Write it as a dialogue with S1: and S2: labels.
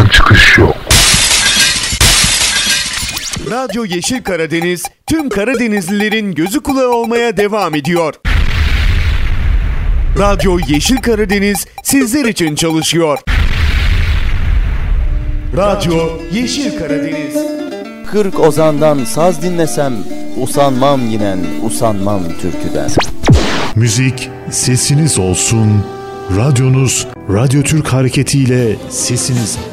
S1: çıkış yok.
S2: Radyo Yeşil Karadeniz, tüm Karadenizlilerin gözü kulağı olmaya devam ediyor. Radyo Yeşil Karadeniz sizler için çalışıyor. Radyo Yeşil Karadeniz.
S3: 40 ozandan saz dinlesem, usanmam yinen, usanmam türküden.
S4: Müzik sesiniz olsun, radyonuz Radyo Türk hareketiyle sesiniz